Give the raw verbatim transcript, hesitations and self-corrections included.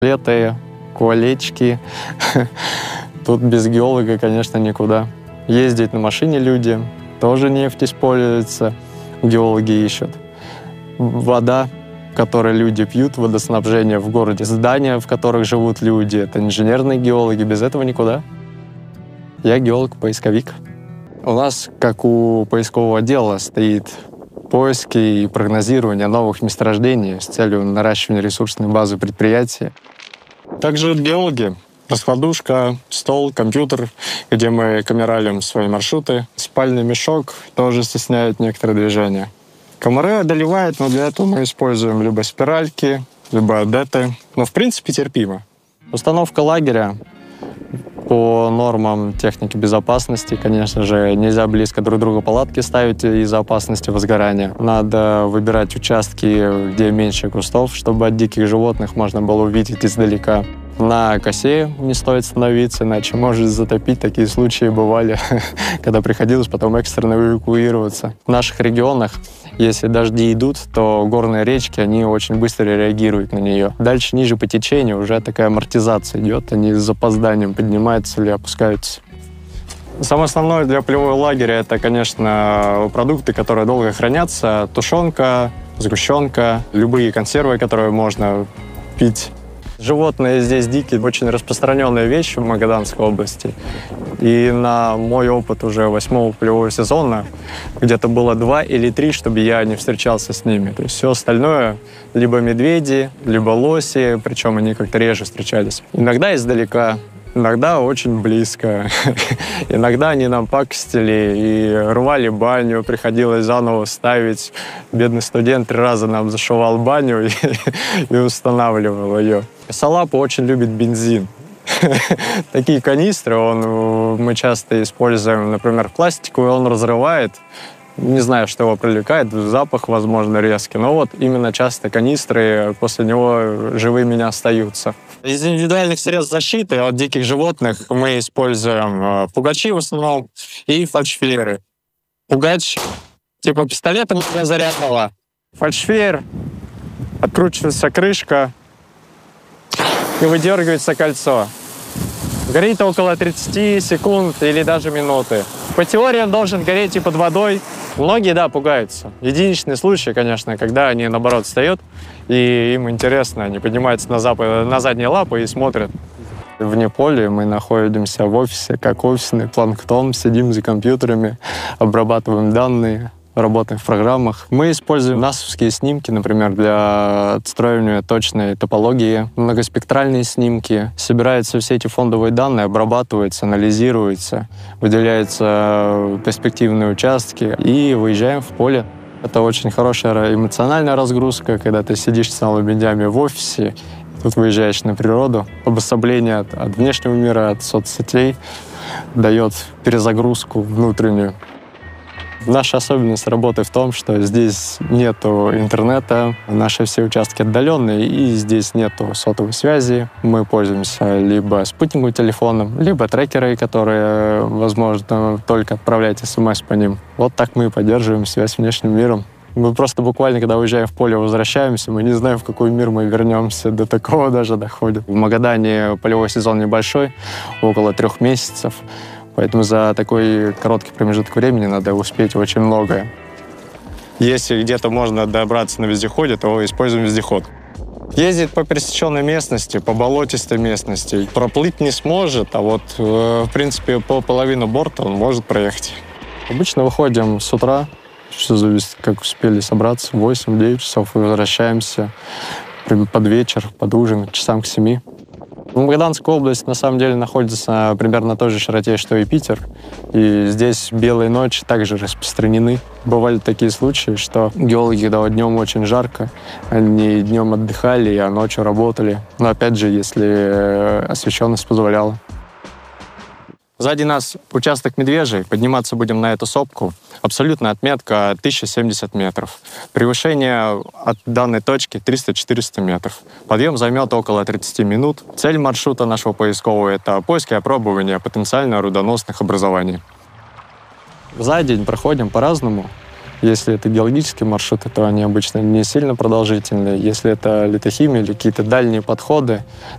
Леты, колечки. Тут без геолога, конечно, никуда. Ездить на машине люди, тоже нефть используется, геологи ищут. Вода, которую люди пьют, водоснабжение в городе, здания, в которых живут люди, это инженерные геологи, без этого никуда. Я геолог-поисковик. У нас, как у поискового отдела, стоит поиски и прогнозирование новых месторождений с целью наращивания ресурсной базы предприятия. Также геологи. Раскладушка, стол, компьютер, где мы камералим свои маршруты. Спальный мешок тоже стесняет некоторые движения. Комары одолевают, но для этого мы используем либо спиральки, либо адеты. Но в принципе терпимо. Установка лагеря по нормам техники безопасности, конечно же, нельзя близко друг к другу палатки ставить из-за опасности возгорания. Надо выбирать участки, где меньше кустов, чтобы от диких животных можно было увидеть издалека. На косе не стоит становиться, иначе может затопить. Такие случаи бывали, когда приходилось потом экстренно эвакуироваться. В наших регионах, если дожди идут, то горные речки, они очень быстро реагируют на нее. Дальше, ниже по течению, уже такая амортизация идет, они с запозданием поднимаются или опускаются. Самое основное для полевого лагеря — это, конечно, продукты, которые долго хранятся. Тушенка, сгущенка, любые консервы, которые можно пить. Животные здесь дикие, очень распространенная вещь в Магаданской области. И на мой опыт уже восьмого полевого сезона где-то было два или три, чтобы я не встречался с ними. То есть все остальное — либо медведи, либо лоси, причем они как-то реже встречались. Иногда издалека, иногда очень близко. Иногда они нам пакостили и рвали баню, приходилось заново ставить. Бедный студент три раза нам зашивал баню и, и устанавливал ее. Салапа очень любит бензин. Такие канистры он, мы часто используем, например, пластиковый, он разрывает. Не знаю, что его привлекает, запах, возможно, резкий. Но вот именно часто канистры после него живыми не остаются. Из индивидуальных средств защиты от диких животных мы используем пугачи в основном и фальшфейеры. Пугач типа пистолета зарядного. Фальшфейер, откручивается крышка и выдергивается кольцо. Горит около тридцати секунд или даже минуты. По теории он должен гореть и под водой. Многие, да, пугаются. Единичный случай, конечно, когда они, наоборот, встают, и им интересно, они поднимаются на, зап... на задние лапы и смотрят. Вне поля мы находимся в офисе, как офисный планктон, сидим за компьютерами, обрабатываем данные, работаем в программах. Мы используем насовские снимки, например, для отстраивания точной топологии, многоспектральные снимки. Собираются все эти фондовые данные, обрабатываются, анализируются, выделяются перспективные участки и выезжаем в поле. Это очень хорошая эмоциональная разгрузка, когда ты сидишь с целыми днями в офисе, тут выезжаешь на природу. Обособление от, от внешнего мира, от соцсетей дает перезагрузку внутреннюю. Наша особенность работы в том, что здесь нету интернета, наши все участки отдаленные, и здесь нету сотовой связи. Мы пользуемся либо спутниковым телефоном, либо трекеры, которые, возможно, только отправлять смс по ним. Вот так мы и поддерживаем связь с внешним миром. Мы просто буквально, когда уезжаем в поле, возвращаемся, мы не знаем, в какой мир мы вернемся, до такого даже доходит. В Магадане полевой сезон небольшой, около трех месяцев. Поэтому за такой короткий промежуток времени надо успеть очень многое. Если где-то можно добраться на вездеходе, то используем вездеход. Ездит по пересеченной местности, по болотистой местности. Проплыть не сможет, а вот, в принципе, по половину борта он может проехать. Обычно выходим с утра, все зависит, как успели собраться, восемь-девять часов, и возвращаемся под вечер, под ужин, часам к семи. Магаданская область, на самом деле, находится примерно на той же широте, что и Питер. И здесь белые ночи также распространены. Бывали такие случаи, что геологи, когда днем очень жарко, они днем отдыхали, а ночью работали. Но опять же, если освещенность позволяла. Сзади нас участок Медвежий. Подниматься будем на эту сопку. Абсолютная отметка тысяча семьдесят метров. Превышение от данной точки триста-четыреста метров. Подъем займет около тридцати минут. Цель маршрута нашего поискового — это поиск и опробование потенциально рудоносных образований. За день проходим по-разному. Если это геологические маршруты, то они обычно не сильно продолжительные. Если это литохимия или какие-то дальние подходы,